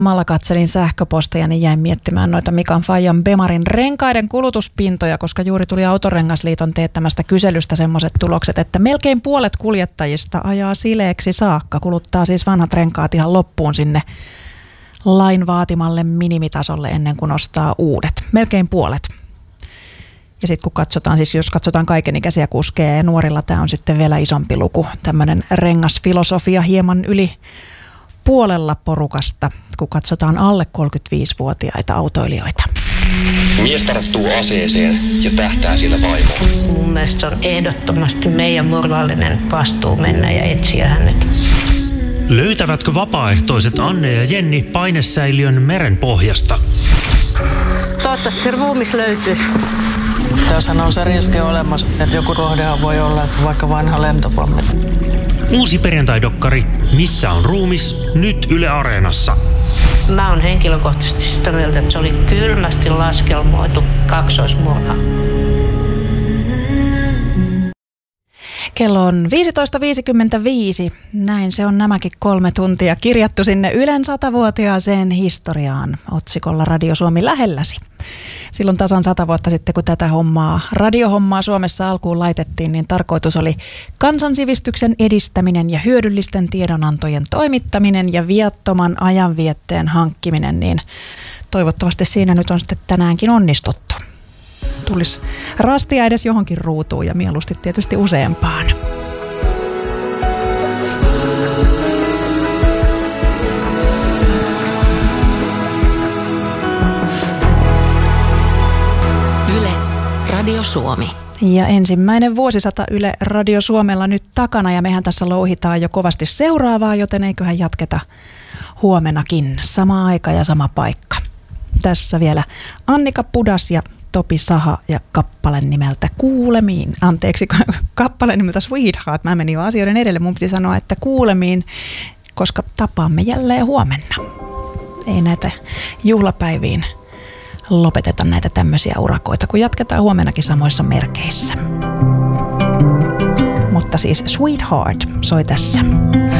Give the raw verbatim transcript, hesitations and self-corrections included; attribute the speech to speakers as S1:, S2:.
S1: Samalla katselin sähköposteja, niin jäin miettimään noita Mikan Faijan Bemarin renkaiden kulutuspintoja, koska juuri tuli Autorengasliiton teettämästä kyselystä semmoiset tulokset, että melkein puolet kuljettajista ajaa sileeksi saakka. Kuluttaa siis vanhat renkaat ihan loppuun sinne lain vaatimalle minimitasolle ennen kuin ostaa uudet. Melkein puolet. Ja sitten kun katsotaan, siis jos katsotaan kaikenikäisiä kuskeja ja nuorilla, tämä on sitten vielä isompi luku. Tämmöinen rengasfilosofia hieman yli puolella porukasta, kun katsotaan alle kolmekymmentäviisivuotiaita autoilijoita.
S2: Mies tarttuu aseeseen ja tähtää sillä vaimoon.
S3: Mun mielestä se on ehdottomasti meidän moraalinen vastuu mennä ja etsiä hänet.
S4: Löytävätkö vapaaehtoiset Anne ja Jenni painesäiliön meren pohjasta?
S3: Toivottavasti se ruumis löytyisi.
S5: Tässähän on se riski olemassa, että joku kohdehan voi olla vaikka vanha lentopommi.
S4: Uusi perjantaidokkari Missä on ruumis? Nyt Yle Areenassa.
S3: Mä oon henkilökohtaisesti sitä mieltä, että se oli kylmästi laskelmoitu kaksoismurha.
S1: Kello on viisitoista viisikymmentäviisi. Näin se on nämäkin kolme tuntia kirjattu sinne Ylen satavuotiaaseen historiaan otsikolla Radio Suomi lähelläsi. Silloin tasan sata vuotta sitten, kun tätä hommaa, radiohommaa Suomessa alkuun laitettiin, niin tarkoitus oli kansansivistyksen edistäminen ja hyödyllisten tiedonantojen toimittaminen ja viattoman ajanvietteen hankkiminen, niin toivottavasti siinä nyt on sitten tänäänkin onnistuttu. Tulisi rastia edes johonkin ruutuun ja mieluusti tietysti useampaan.
S6: Yle Radio Suomi.
S1: Ja ensimmäinen vuosisata Yle Radio Suomella nyt takana ja mehän tässä louhitaan jo kovasti seuraavaa, joten eiköhän jatketa huomenakin. Sama aika ja sama paikka. Tässä vielä Annika Pudas ja Topi Saha ja kappale nimeltä Kuulemiin. Anteeksi, kappale nimeltä Sweetheart. Mä menin jo asioiden edelle. Mun piti sanoa, että kuulemiin, koska tapaamme jälleen huomenna. Ei näitä juhlapäiviin lopeteta näitä tämmöisiä urakoita, kun jatketaan huomenakin samoissa merkeissä. Mutta siis Sweetheart soi tässä.